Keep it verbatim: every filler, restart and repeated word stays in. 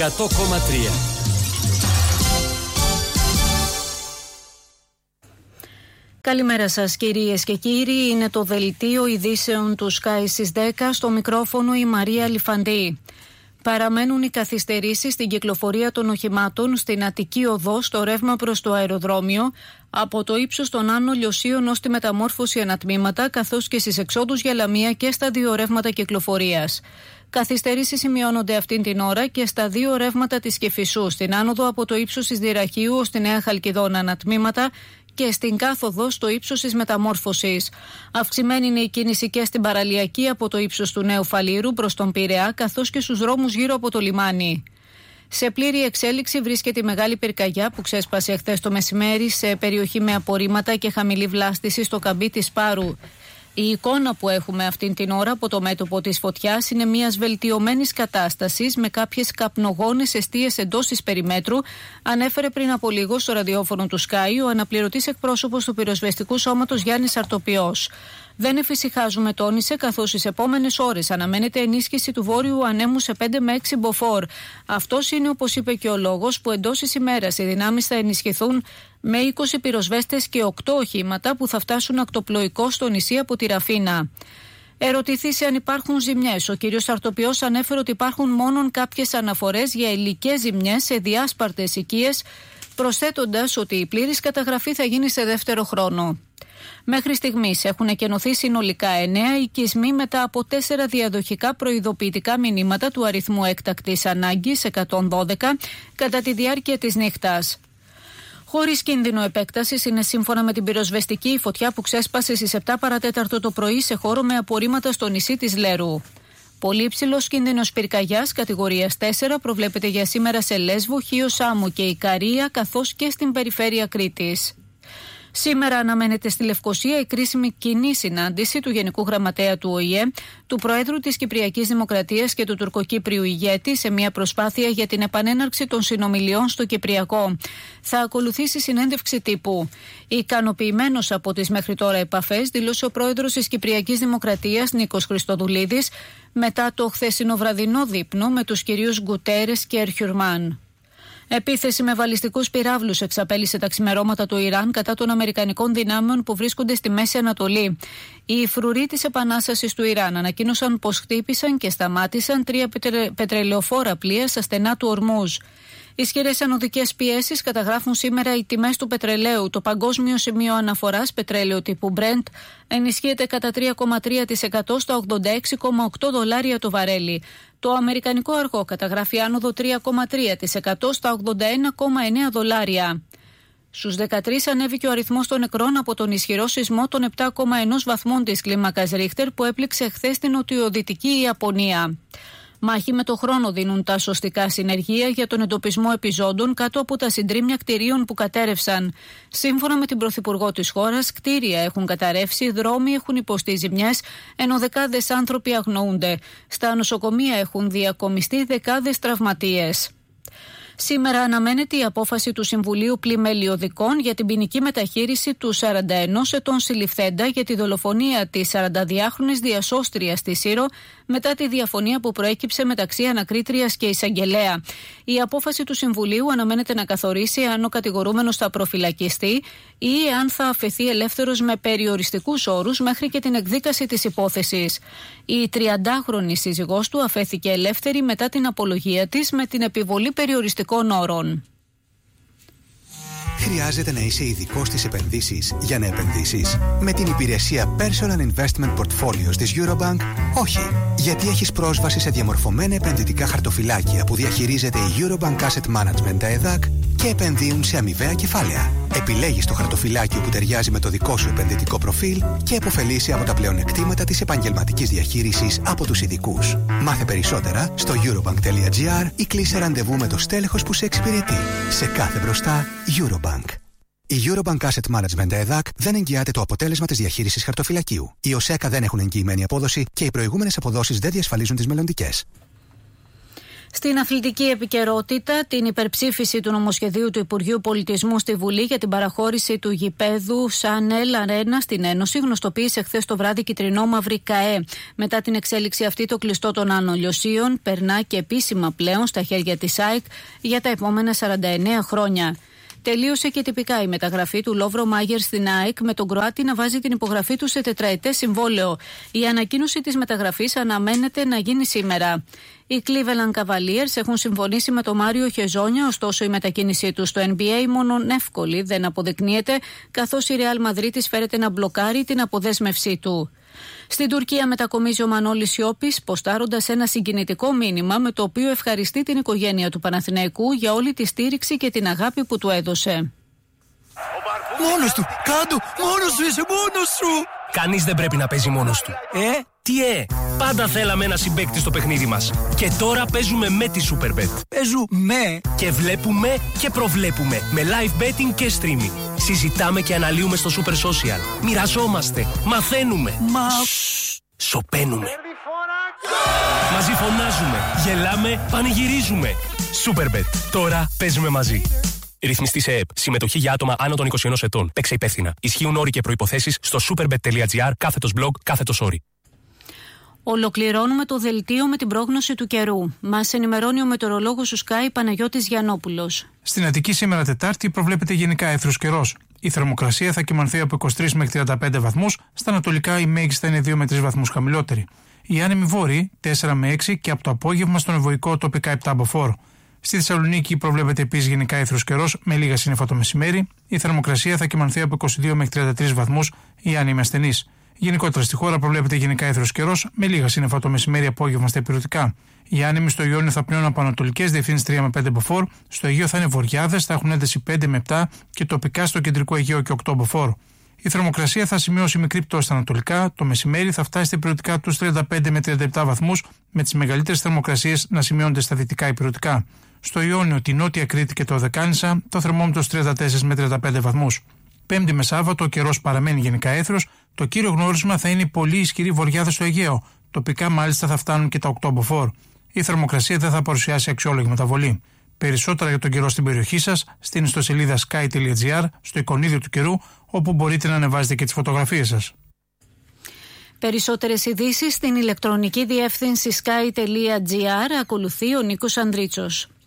εκατό κόμμα τρία. Καλημέρα σας κυρίες και κύριοι, είναι το δελτίο ειδήσεων του Sky στις δέκα, στο μικρόφωνο η Μαρία Λιφαντή. Παραμένουν οι καθυστερήσεις στην κυκλοφορία των οχημάτων στην Αττική Οδό στο ρεύμα προς το αεροδρόμιο, από το ύψος των Άνω Λιωσίων ως τη μεταμόρφωση ανατμήματα, καθώς και στις εξόδους για Λαμία και στα δύο ρεύματα κυκλοφορίας. Καθυστερήσεις σημειώνονται αυτήν την ώρα και στα δύο ρεύματα της Κηφισού, στην άνοδο από το ύψος της Δυραχείου ως τη Νέα Χαλκιδόνα ανατμήματα και στην κάθοδο στο ύψος της μεταμόρφωσης. Αυξημένη είναι η κίνηση και στην παραλιακή από το ύψος του Νέου Φαλήρου προς τον Πειραιά, καθώς και στους δρόμους γύρω από το λιμάνι. Σε πλήρη εξέλιξη βρίσκεται η μεγάλη πυρκαγιά που ξέσπασε χθες το μεσημέρι σε περιοχή με απορρίμματα και χαμηλή βλάστηση στο καμπί της Πάρου. Η εικόνα που έχουμε αυτήν την ώρα από το μέτωπο της φωτιάς είναι μιας βελτιωμένης κατάστασης με κάποιες καπνογόνες εστίες εντός της περιμέτρου, ανέφερε πριν από λίγο στο ραδιόφωνο του Sky ο αναπληρωτής εκπρόσωπος του πυροσβεστικού σώματος Γιάννης Αρτοπιός. Δεν εφησυχάζουμε, τόνισε, καθώς στις επόμενες ώρες αναμένεται ενίσχυση του βόρειου ανέμου σε πέντε με έξι μποφόρ. Αυτός είναι, όπως είπε και ο λόγος, που εντός της ημέρας οι δυνάμεις θα ενισχυθούν με είκοσι πυροσβέστες και οκτώ οχήματα που θα φτάσουν ακτοπλοϊκό στο νησί από τη Ραφίνα. Ερωτηθήσει αν υπάρχουν ζημιές, ο κ. Αρτοπιός ανέφερε ότι υπάρχουν μόνον κάποιες αναφορές για υλικές ζημιές σε διάσπαρτες οικίες, προσθέτοντας ότι η πλήρης καταγραφή θα γίνει σε δεύτερο χρόνο. Μέχρι στιγμής έχουν εκενωθεί συνολικά εννέα οικισμοί μετά από τέσσερα διαδοχικά προειδοποιητικά μηνύματα του αριθμού έκτακτης ανάγκης εκατόν δώδεκα κατά τη διάρκεια της νύχτας. Χωρίς κίνδυνο επέκτασης είναι, σύμφωνα με την πυροσβεστική, η φωτιά που ξέσπασε στις επτά παρατέταρτο το πρωί σε χώρο με απορρίμματα στο νησί της Λέρου. Πολύ υψηλός κίνδυνος πυρκαγιάς κατηγορίας τέσσερα προβλέπεται για σήμερα σε Λέσβο, Χίο Σάμου και Ικαρία, καθώς και στην περιφέρεια Κρήτης. Σήμερα αναμένεται στη Λευκοσία η κρίσιμη κοινή συνάντηση του Γενικού Γραμματέα του Ο Η Ε, του Προέδρου της Κυπριακής Δημοκρατίας και του τουρκοκύπριου ηγέτη σε μια προσπάθεια για την επανέναρξη των συνομιλιών στο Κυπριακό. Θα ακολουθήσει συνέντευξη τύπου. Ικανοποιημένος από τις μέχρι τώρα επαφές, δήλωσε ο Πρόεδρος της Κυπριακής Δημοκρατίας Νίκος Χριστοδουλίδης μετά το χθεσινό βραδινό δείπνο με τους κυρίους Γκουτέρες και Ερχιουρμάν. Επίθεση με βαλιστικούς πυράβλους εξαπέλυσε τα ξημερώματα του Ιράν κατά των αμερικανικών δυνάμεων που βρίσκονται στη Μέση Ανατολή. Οι φρουροί της Επανάστασης του Ιράν ανακοίνωσαν πως χτύπησαν και σταμάτησαν τρία πετρε... πετρελαιοφόρα πλοία στα στενά του Ορμούζ. Ισχυρές ανωδικές πιέσεις καταγράφουν σήμερα οι τιμές του πετρελαίου. Το παγκόσμιο σημείο αναφοράς πετρέλαιο τύπου Brent ενισχύεται κατά τρία κόμμα τρία τοις εκατό στα ογδόντα έξι κόμμα οκτώ δολάρια το βαρέλι. Το αμερικανικό αργό καταγράφει άνοδο τρία κόμμα τρία τοις εκατό στα ογδόντα ένα κόμμα εννέα δολάρια. Στους δεκατρείς ανέβηκε ο αριθμός των νεκρών από τον ισχυρό σεισμό των επτά κόμμα ένα βαθμών της κλίμακας Ρίχτερ που έπληξε χθες την νοτιοδυτική Ιαπωνία. Μάχη με το χρόνο δίνουν τα σωστικά συνεργεία για τον εντοπισμό επιζώντων κάτω από τα συντρίμμια κτηρίων που κατέρευσαν. Σύμφωνα με την Πρωθυπουργό της χώρας, κτίρια έχουν καταρρεύσει, δρόμοι έχουν υποστεί ζημιές, ενώ δεκάδες άνθρωποι αγνοούνται. Στα νοσοκομεία έχουν διακομιστεί δεκάδες τραυματίες. Σήμερα αναμένεται η απόφαση του Συμβουλίου Πλημελιωδικών για την ποινική μεταχείριση του σαράντα ενός ετών συλληφθέντα για τη δολοφονία της σαρανταδυάχρονης διασώστριας στη Σύρο μετά τη διαφωνία που προέκυψε μεταξύ ανακρίτριας και εισαγγελέα. Η απόφαση του Συμβουλίου αναμένεται να καθορίσει αν ο κατηγορούμενος θα προφυλακιστεί ή αν θα αφαιθεί ελεύθερος με περιοριστικούς όρους μέχρι και την εκδίκαση της υπόθεσης. Η τριαντάχρονη σύζυγός του αφέθηκε ελεύθερη μετά την απολογία της με την επιβολή περιοριστικών όρων. Χρειάζεται να είσαι ειδικός στις επενδύσεις για να επενδύσεις? Με την υπηρεσία Personal Investment Portfolios της Eurobank, όχι. Γιατί έχεις πρόσβαση σε διαμορφωμένα επενδυτικά χαρτοφυλάκια που διαχειρίζεται η Eurobank Asset Management, τα ΕΔΑΚ, και επενδύουν σε αμοιβαία κεφάλαια. Επιλέγεις το χαρτοφυλάκιο που ταιριάζει με το δικό σου επενδυτικό προφίλ και επωφελείσαι από τα πλεονεκτήματα της επαγγελματικής διαχείρισης από τους ειδικούς. Μάθε περισσότερα στο eurobank τελεία gr ή κλείσε ραντεβού με το στέλεχος που σε εξυπηρετεί. Σε κάθε μπροστά, Eurobank. Η Eurobank Asset Management ΕΔΑΚ δεν εγγυάται το αποτέλεσμα της διαχείρισης χαρτοφυλακίου. Οι ΟΣΕΚΑ δεν έχουν εγγυημένη απόδοση και οι προηγούμενες αποδόσεις δεν διασφαλίζουν τις μελλοντικές. Στην αθλητική επικαιρότητα, την υπερψήφιση του νομοσχεδίου του Υπουργείου Πολιτισμού στη Βουλή για την παραχώρηση του γηπέδου Σανέλ Αρένα στην Ένωση γνωστοποίησε χθες το βράδυ κυτρινόμαυρη ΚΑΕ. Μετά την εξέλιξη αυτή, το κλειστό των Άνω Λιωσίων περνά και επίσημα πλέον στα χέρια της ΑΕΚ για τα επόμενα σαράντα εννέα χρόνια. Τελείωσε και τυπικά η μεταγραφή του Λόβρο Μάγερ στην ΑΕΚ, με τον Κροάτη να βάζει την υπογραφή του σε τετραετές συμβόλαιο. Η ανακοίνωση της μεταγραφής αναμένεται να γίνει σήμερα. Οι Cleveland Cavaliers έχουν συμφωνήσει με τον Μάριο Χεζόνια, ωστόσο η μετακίνησή του στο N B A μόνον εύκολη δεν αποδεικνύεται, καθώς η Real Madrid φέρεται να μπλοκάρει την αποδέσμευσή του. Στην Τουρκία μετακομίζει ο Μανώλης Σιώπης, ποστάροντας ένα συγκινητικό μήνυμα με το οποίο ευχαριστεί την οικογένεια του Παναθηναϊκού για όλη τη στήριξη και την αγάπη που του έδωσε. Μόνος του! Κάντο! Μόνος σου είσαι! Μόνος σου! Κανείς δεν πρέπει να παίζει μόνος του. Ε? Τι ε! Πάντα θέλαμε ένα συμπαίκτη στο παιχνίδι μας. Και τώρα παίζουμε με τη Superbet. Παίζουμε! Και βλέπουμε και προβλέπουμε με live betting και streaming. Συζητάμε και αναλύουμε στο Super Social. Μοιραζόμαστε, μαθαίνουμε. Μα... Σοπαίνουμε. Μαζί φωνάζουμε, γελάμε, πανηγυρίζουμε. Superbet. Τώρα παίζουμε μαζί. Ρυθμιστή σε ΕΕΠ. Συμμετοχή για άτομα άνω των είκοσι ενός ετών. Παίξε υπεύθυνα. Ισχύουν όροι και προϋποθέσεις στο superbet.gr κάθετος blog κάθετος όρι. Ολοκληρώνουμε το δελτίο με την πρόγνωση του καιρού. Μας ενημερώνει ο μετεωρολόγος του Sky Παναγιώτης Γιαννόπουλος. Στην Αττική σήμερα Τετάρτη προβλέπεται γενικά έθρος καιρός. Η θερμοκρασία θα κυμανθεί από είκοσι τρεις μέχρι τριάντα πέντε βαθμούς. Στα ανατολικά η μέγιστα είναι δύο με τρεις βαθμούς χαμηλότερη. Οι άνεμοι βόρειοι τέσσερα με έξι και από το απόγευμα στον ευωικό τοπικά επτά μποφόρ. Στη Θεσσαλονίκη προβλέπεται επίσης γενικά έθρος καιρός με λίγα σύννεφα το μεσημέρι. Η θερμοκρασία θα κυμανθεί από είκοσι δύο μέχρι τριάντα τρεις βαθμούς. Οι άνεμοι ασθενείς. Γενικότερα στη χώρα προβλέπεται γενικά έθρος καιρός με λίγα σύννεφα το μεσημέρι απόγευμα στα υπηρετικά. Οι άνεμοι στο Ιόνιο θα πνέουν από ανατολικές διευθύνσεις τρία με πέντε μποφόρ. Στο Αιγαίο θα είναι βορειάδες, θα έχουν ένταση πέντε με επτά και τοπικά στο κεντρικό Αιγαίο και οκτώ μποφόρ. Η θερμοκρασία θα σημειώσει μικρή πτώση στα ανατολικά. Το μεσημέρι θα φτάσει στα υπηρετικά τους τριάντα πέντε με τριάντα επτά βαθμούς, με τις μεγαλύτερες θερμοκρασίες να σημειώνονται στα δυτικά υπηρετικά. Στο Ιόνιο, τη Νότια Κρήτη και το Οδεκάνησα, το θερμόμετρο τριάντα τέσσερα με τριάντα πέντε βαθμούς. Πέμπτη με Σάββατο, ο καιρός παραμένει γενικά έθρος. Το κύριο γνώρισμα θα είναι η πολύ ισχυρή βορειάδα στο Αιγαίο. Τοπικά μάλιστα θα φτάνουν και τα οκτώ μποφόρ. Η θερμοκρασία δεν θα παρουσιάσει αξιόλογη μεταβολή. Περισσότερα για τον καιρό στην περιοχή σας στην ιστοσελίδα sky.gr, στο εικονίδιο του καιρού, όπου μπορείτε να ανεβάζετε και τις φωτογραφίες σας. Περισσότερες ειδήσεις στην ηλεκτρονική διεύθυνση sky.gr. Ακολουθεί ο Νίκος Ανδρίτσος.